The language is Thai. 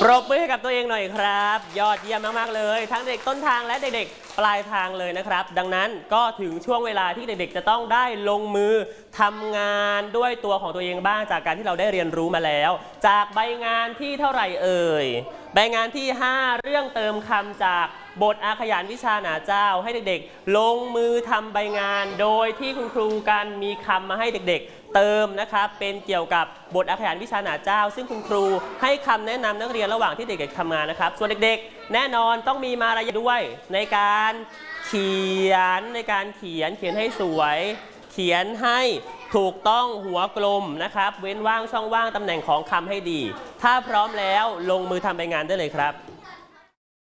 รบมือให้กับตัวเองหน่อยครับยอดเยี่ยมมากๆเลยทั้งเด็กต้นทางและเด็กๆปลายทางเลยนะครับดังนั้นก็ถึงช่วงเวลาที่เด็กๆจะต้องได้ลงมือทำงานด้วยตัวของตัวเองบ้างจากการที่เราได้เรียนรู้มาแล้วจากใบงานที่เท่าไหร่เอ่ยใบงานที่5เรื่องเติมคำจากบทอาขยานวิชาหนาเจ้าให้เด็กๆลงมือทำใบงานโดยที่คุณครูกันมีคำมาให้เด็กๆเติมนะครับเป็นเกี่ยวกับบทอาขยานวิชาหนาเจ้าซึ่งคุณครูให้คำแนะนำนักเรียนระหว่างที่เด็กๆทำงานนะครับส่วนเด็กๆแน่นอนต้องมีมารยาทด้วยในการเขียนให้สวยเขียนให้ถูกต้องหัวกลมนะครับเว้นว่างช่องว่างตำแหน่งของคำให้ดีถ้าพร้อมแล้วลงมือทำใบงานได้เลยครับ